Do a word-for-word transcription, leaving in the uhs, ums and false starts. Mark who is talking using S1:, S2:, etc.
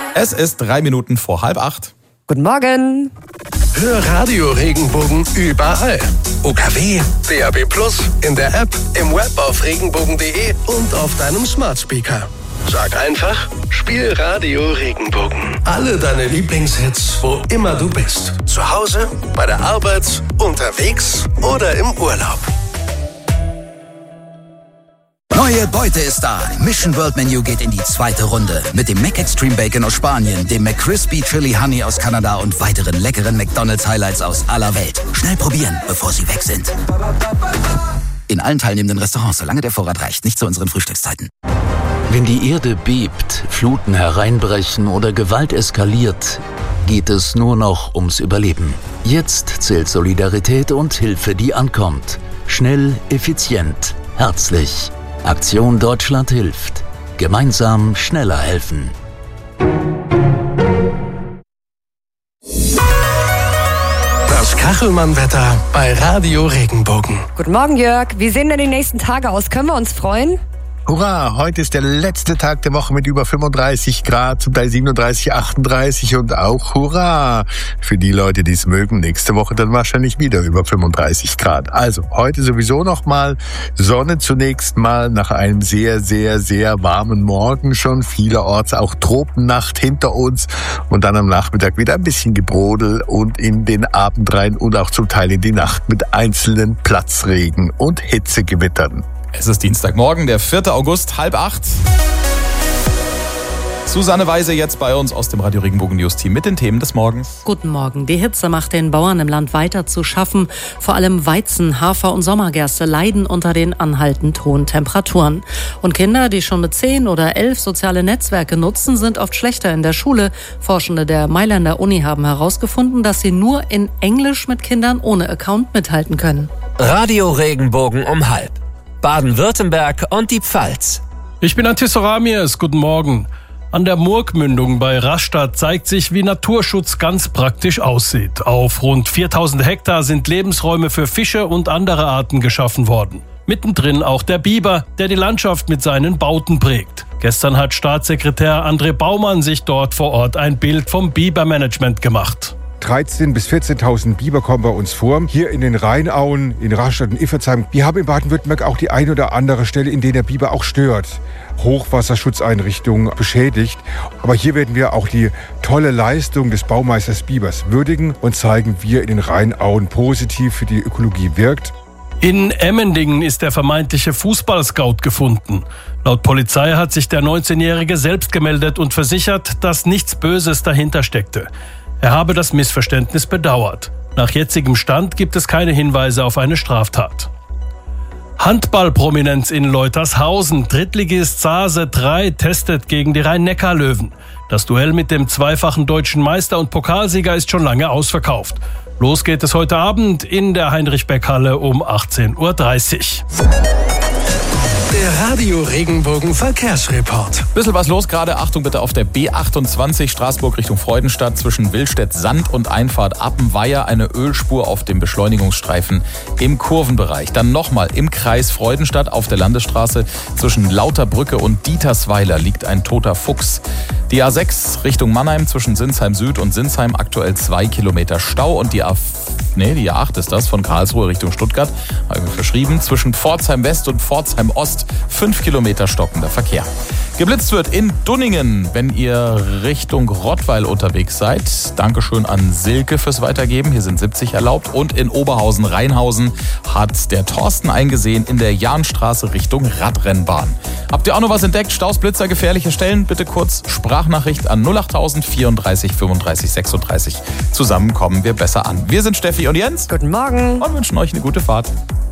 S1: Es ist drei Minuten vor halb acht.
S2: Guten Morgen.
S3: Hör Radio Regenbogen überall. U K W, D A B plus, in der App, im Web auf regenbogen punkt de und auf deinem Smart Speaker. Sag einfach, spiel Radio Regenbogen. Alle deine Lieblingshits, wo immer du bist. Zu Hause, bei der Arbeit, unterwegs oder im Urlaub.
S4: Neue Beute ist da. Mission World Menu geht in die zweite Runde. Mit dem Mac Extreme Bacon aus Spanien, dem McCrispy Chili Honey aus Kanada und weiteren leckeren McDonald's Highlights aus aller Welt. Schnell probieren, bevor sie weg sind. In allen teilnehmenden Restaurants, solange der Vorrat reicht. Nicht zu unseren Frühstückszeiten.
S5: Wenn die Erde bebt, Fluten hereinbrechen oder Gewalt eskaliert, geht es nur noch ums Überleben. Jetzt zählt Solidarität und Hilfe, die ankommt. Schnell, effizient, herzlich. Aktion Deutschland hilft. Gemeinsam schneller helfen.
S3: Das Kachelmann-Wetter bei Radio Regenbogen.
S2: Guten Morgen, Jörg. Wie sehen denn die nächsten Tage aus? Können wir uns freuen?
S6: Hurra, heute ist der letzte Tag der Woche mit über fünfunddreißig Grad, zum Teil siebenunddreißig, achtunddreißig und auch Hurra für die Leute, die es mögen. Nächste Woche dann wahrscheinlich wieder über fünfunddreißig Grad. Also heute sowieso nochmal Sonne zunächst mal nach einem sehr, sehr, sehr warmen Morgen schon. Vielerorts auch Tropennacht hinter uns und dann am Nachmittag wieder ein bisschen Gebrodel und in den Abend rein und auch zum Teil in die Nacht mit einzelnen Platzregen und Hitzegewittern.
S1: Es ist Dienstagmorgen, der vierte August, halb acht. Susanne Weise jetzt bei uns aus dem Radio Regenbogen News Team mit den Themen des Morgens.
S7: Guten Morgen. Die Hitze macht den Bauern im Land weiter zu schaffen. Vor allem Weizen, Hafer und Sommergerste leiden unter den anhaltend hohen Temperaturen. Und Kinder, die schon mit zehn oder elf soziale Netzwerke nutzen, sind oft schlechter in der Schule. Forschende der Mailänder Uni haben herausgefunden, dass sie nur in Englisch mit Kindern ohne Account mithalten können.
S8: Radio Regenbogen um halb. Baden-Württemberg und die Pfalz.
S9: Ich bin Antis Ramirez, guten Morgen. An der Murgmündung bei Rastatt zeigt sich, wie Naturschutz ganz praktisch aussieht. Auf rund viertausend Hektar sind Lebensräume für Fische und andere Arten geschaffen worden. Mittendrin auch der Biber, der die Landschaft mit seinen Bauten prägt. Gestern hat Staatssekretär André Baumann sich dort vor Ort ein Bild vom Bibermanagement gemacht.
S10: dreizehntausend bis vierzehntausend Biber kommen bei uns vor. Hier in den Rheinauen, in Rastatt und Iffertsheim. Wir haben in Baden-Württemberg auch die eine oder andere Stelle, in der der Biber auch stört. Hochwasserschutzeinrichtungen beschädigt. Aber hier werden wir auch die tolle Leistung des Baumeisters Bibers würdigen und zeigen, wie er in den Rheinauen positiv für die Ökologie wirkt.
S9: In Emmendingen ist der vermeintliche Fußballscout gefunden. Laut Polizei hat sich der neunzehnjährige selbst gemeldet und versichert, dass nichts Böses dahinter steckte. Er habe das Missverständnis bedauert. Nach jetzigem Stand gibt es keine Hinweise auf eine Straftat. Handballprominenz in Leutershausen. Drittligist Sase drei testet gegen die Rhein-Neckar-Löwen. Das Duell mit dem zweifachen deutschen Meister und Pokalsieger ist schon lange ausverkauft. Los geht es heute Abend in der Heinrich-Beck-Halle um achtzehn Uhr dreißig.
S3: Der Radio Regenbogen Verkehrsreport.
S1: Bisschen was los gerade. Achtung bitte auf der B achtundzwanzig Straßburg Richtung Freudenstadt zwischen Willstedt-Sand und Einfahrt Appenweier eine Ölspur auf dem Beschleunigungsstreifen im Kurvenbereich. Dann nochmal im Kreis Freudenstadt auf der Landesstraße zwischen Lauterbrücke und Dietersweiler liegt ein toter Fuchs. Die A sechs Richtung Mannheim zwischen Sinsheim Süd und Sinsheim aktuell zwei Kilometer Stau und die A Nee, die A acht ist das, von Karlsruhe Richtung Stuttgart, habe ich verschrieben, zwischen Pforzheim West und Pforzheim Ost, fünf Kilometer stockender Verkehr. Geblitzt wird in Dunningen, wenn ihr Richtung Rottweil unterwegs seid. Dankeschön an Silke fürs Weitergeben, hier sind siebzig erlaubt. Und in Oberhausen-Rheinhausen hat der Thorsten eingesehen in der Jahnstraße Richtung Radrennbahn. Habt ihr auch noch was entdeckt? Staus, Blitzer, gefährliche Stellen? Bitte kurz Sprachnachricht an null achttausend vierunddreißig fünfunddreißig sechsunddreißig. Zusammen kommen wir besser an. Wir sind Steffi und Jens.
S2: Guten Morgen.
S1: Und wünschen euch eine gute Fahrt.